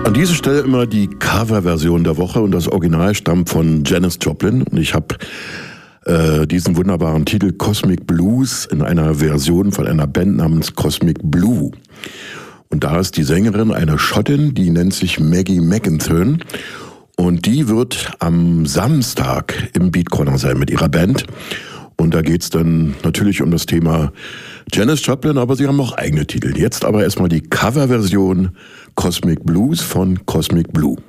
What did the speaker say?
An dieser Stelle immer die Coverversion der Woche und das Original stammt von Janis Joplin. Und ich habe diesen wunderbaren Titel Cosmic Blues in einer Version von einer Band namens Cosmic Blue. Und da ist die Sängerin eine Schottin, die nennt sich Maggie McIntyre. Und die wird am Samstag im Beat Corner sein mit ihrer Band. Und da geht's dann natürlich um das Thema Janis Joplin, aber sie haben auch eigene Titel. Jetzt aber erstmal die Coverversion Cosmic Blues von Cosmic Blue.